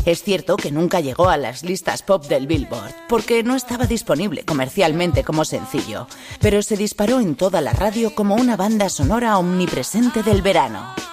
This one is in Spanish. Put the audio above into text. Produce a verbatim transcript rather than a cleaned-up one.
Es cierto que nunca llegó a las listas pop del Billboard, porque no estaba disponible comercialmente como sencillo, pero se disparó en toda la radio como una banda sonora omnipresente del verano.